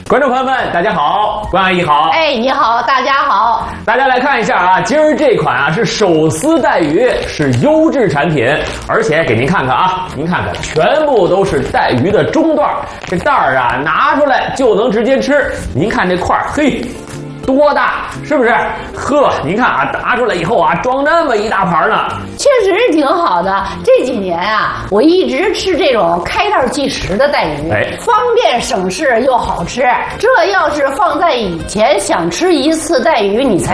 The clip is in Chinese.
观众朋友们，大家好，关阿姨好。 哎，你好，大家好。 大家来看一下啊，今儿这款啊是手撕带鱼，是优质产品，而且给您看看啊，您看看，全部都是带鱼的中段，这袋儿啊拿出来就能直接吃。您看这块儿，嘿。多大，是不是？呵，您看啊，拿出来以后啊，装那么一大盘呢， 确实是挺好的。这几年啊，我一直吃这种开袋即食的带鱼，方便省事又好吃。这要是放在以前，想吃一次带鱼你才